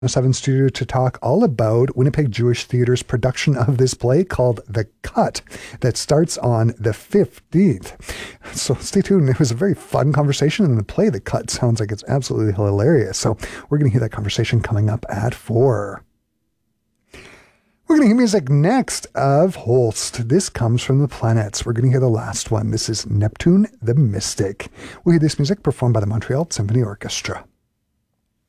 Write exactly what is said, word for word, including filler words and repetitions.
seven Studio to talk all about Winnipeg Jewish Theatre's production of this play called The Cut that starts on the fifteenth. So stay tuned. It was a very fun conversation, and the play The Cut sounds like it's absolutely hilarious. So we're going to hear that conversation coming up at four. We're going to hear music next of Holst. This comes from the Planets. We're going to hear the last one. This is Neptune the Mystic. We'll hear this music performed by the Montreal Symphony Orchestra.